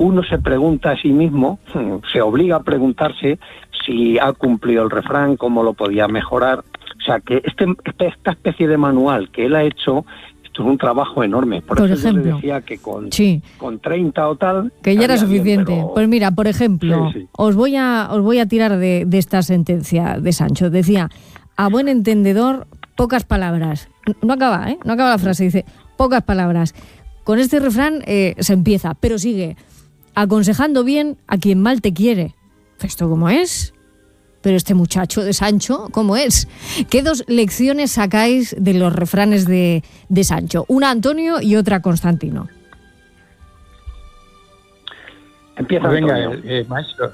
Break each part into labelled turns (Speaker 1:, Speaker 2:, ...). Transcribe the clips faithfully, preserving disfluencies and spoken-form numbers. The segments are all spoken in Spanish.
Speaker 1: uno se pregunta a sí mismo, se obliga a preguntarse si ha cumplido el refrán, cómo lo podía mejorar. O sea, que este, esta especie de manual que él ha hecho, esto es un trabajo enorme. Por,
Speaker 2: por
Speaker 1: eso
Speaker 2: ejemplo,
Speaker 1: yo le decía que con,
Speaker 2: sí.
Speaker 1: con treinta o tal...
Speaker 2: Que ya era suficiente.
Speaker 1: Bien, pero...
Speaker 2: Pues mira, por ejemplo, sí, sí. Os, voy a, os voy a tirar de, de esta sentencia de Sancho. Decía, a buen entendedor, pocas palabras. No acaba, ¿eh? No acaba la frase, dice, pocas palabras. Con este refrán eh, se empieza, pero sigue, aconsejando bien a quien mal te quiere. ¿Esto cómo es? Pero este muchacho de Sancho, ¿cómo es? ¿Qué dos lecciones sacáis de los refranes de, de Sancho? Una Antonio y otra Constantino.
Speaker 3: Empieza pues venga, eh, eh, maestro.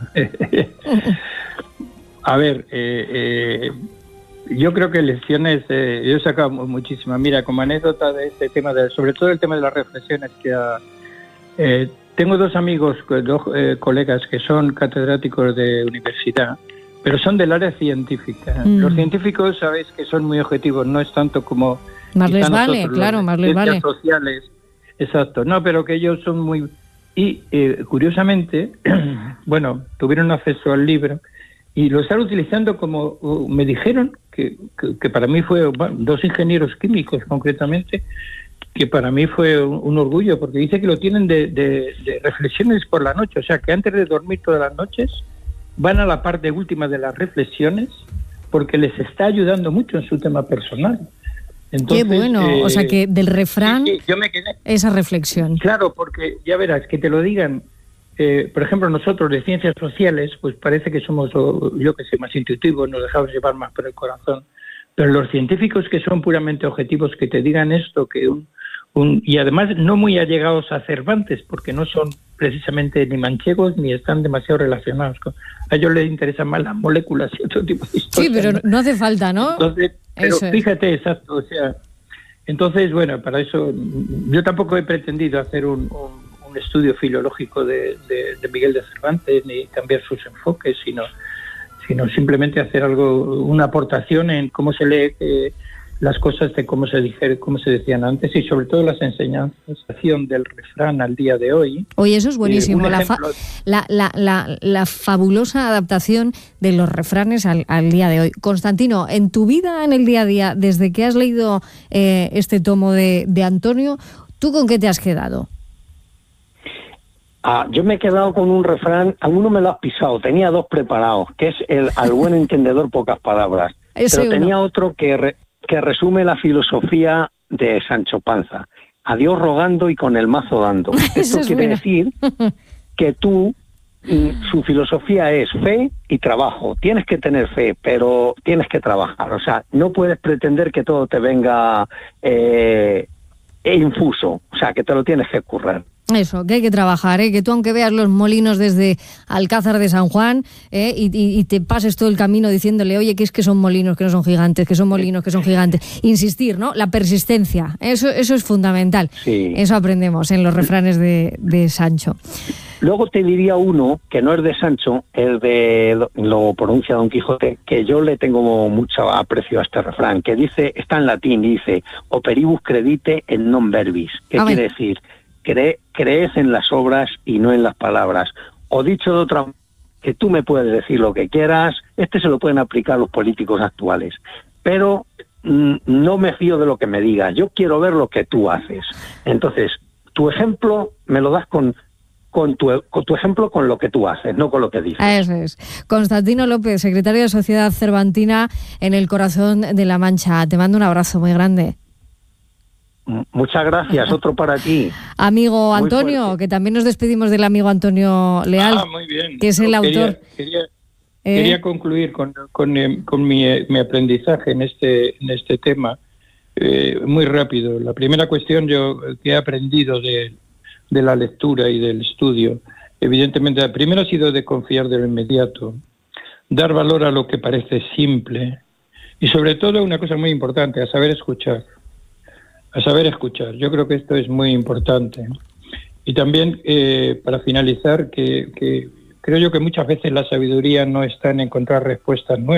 Speaker 3: A ver, eh, eh, yo creo que lecciones, eh, yo he sacado muchísimas. Mira, como anécdota de este tema, de, sobre todo el tema de las reflexiones que ha... Eh, tengo dos amigos, dos eh, colegas que son catedráticos de universidad, pero son del área científica. Mm. Los científicos, sabéis que son muy objetivos, no es tanto como...
Speaker 2: Más les vale, nosotros, claro, más les vale.
Speaker 3: Sociales, exacto. No, pero que ellos son muy... Y, eh, curiosamente, bueno, tuvieron acceso al libro y lo están utilizando como... Uh, me dijeron que, que, que para mí fue... Bueno, dos ingenieros químicos, concretamente, que para mí fue un, un orgullo, porque dice que lo tienen de, de, de reflexiones por la noche. O sea, que antes de dormir todas las noches... van a la parte última de las reflexiones porque les está ayudando mucho en su tema personal.
Speaker 2: Entonces, qué bueno, eh, o sea que del refrán sí, sí, yo me quedé, esa reflexión.
Speaker 3: Claro, porque ya verás, que te lo digan, eh, por ejemplo, nosotros de ciencias sociales, pues parece que somos, yo que sé, más intuitivos, nos dejamos llevar más por el corazón, pero los científicos que son puramente objetivos, que te digan esto, que un, un y además no muy allegados a Cervantes, porque no son precisamente ni manchegos ni están demasiado relacionados con... A ellos les interesan más las moléculas y otro tipo de historias.
Speaker 2: Sí, pero no, no hace falta, ¿no?
Speaker 3: Entonces, pero eso fíjate, es. exacto, o sea... Entonces, bueno, para eso... Yo tampoco he pretendido hacer un, un, un estudio filológico de, de, de Miguel de Cervantes, ni cambiar sus enfoques, sino, sino simplemente hacer algo, una aportación en cómo se lee... Eh, las cosas de cómo se dijeron, cómo se decían antes y sobre todo las enseñanzas del refrán al día de hoy.
Speaker 2: Oye, eso es buenísimo, eh, la, fa- la, la, la, la fabulosa adaptación de los refranes al, al día de hoy. Constantino, en tu vida, en el día a día, desde que has leído eh, este tomo de, de Antonio, ¿tú con qué te has quedado?
Speaker 1: Ah, yo me he quedado con un refrán, alguno me lo has pisado, tenía dos preparados, que es el al buen entendedor pocas palabras. Ese pero uno. Tenía otro que... Re- que resume la filosofía de Sancho Panza. A Dios rogando y con el mazo dando. Esto quiere bueno. decir que tú, su filosofía es fe y trabajo. Tienes que tener fe, pero tienes que trabajar. O sea, no puedes pretender que todo te venga eh, infuso. O sea, que te lo tienes que currar.
Speaker 2: Eso, que hay que trabajar, ¿eh? Que tú aunque veas los molinos desde Alcázar de San Juan ¿eh? y, y, y te pases todo el camino diciéndole, oye, que es que son molinos, que no son gigantes, que son molinos, que son gigantes. Insistir, ¿no? La persistencia, eso, eso es fundamental. Sí. Eso aprendemos en los refranes de, de Sancho.
Speaker 1: Luego te diría uno, que no es de Sancho, es de, lo pronuncia Don Quijote, que yo le tengo mucho aprecio a este refrán, que dice, está en latín, dice, operibus credite en non verbis. ¿Qué a quiere ver. decir? Cree, crees en las obras y no en las palabras. O dicho de otra manera, que tú me puedes decir lo que quieras, este se lo pueden aplicar los políticos actuales, pero mm, no me fío de lo que me digas, yo quiero ver lo que tú haces. Entonces, tu ejemplo me lo das con, con, tu, con tu ejemplo con lo que tú haces, no con lo que dices.
Speaker 2: Eso es. Constantino López, secretario de Sociedad Cervantina en el corazón de La Mancha. Te mando un abrazo muy grande.
Speaker 1: Muchas gracias, otro para ti.
Speaker 2: Amigo Antonio, que también nos despedimos del amigo Antonio Leal,
Speaker 3: ah, muy bien.
Speaker 2: que es el
Speaker 3: no,
Speaker 2: autor.
Speaker 3: Quería, quería, ¿Eh? quería concluir con, con, con mi, mi aprendizaje en este, en este tema, eh, muy rápido. La primera cuestión yo que he aprendido de, de la lectura y del estudio, evidentemente, la primera ha sido de confiar de lo inmediato, dar valor a lo que parece simple y sobre todo una cosa muy importante, a saber escuchar. A saber escuchar. Yo creo que esto es muy importante. Y también, eh, para finalizar, que, que creo yo que muchas veces la sabiduría no está en encontrar respuestas nuevas,